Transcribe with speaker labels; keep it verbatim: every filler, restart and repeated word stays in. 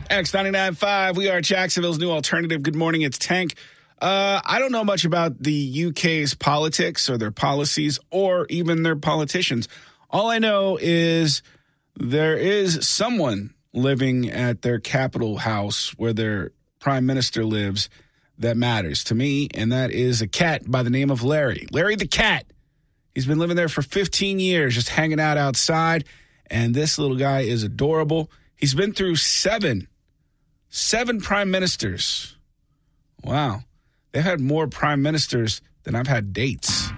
Speaker 1: X ninety-nine point five, we are Jacksonville's new alternative. Good morning, it's Tank. Uh, I don't know much about the U K's politics or their policies or even their politicians. All I know is there is someone living at their Capitol House where their prime minister lives that matters to me, and that is a cat by the name of Larry. Larry the cat. He's been living there for fifteen years, just hanging out outside, and this little guy is adorable. He's been through seven, seven prime ministers. Wow. They've had more prime ministers than I've had dates.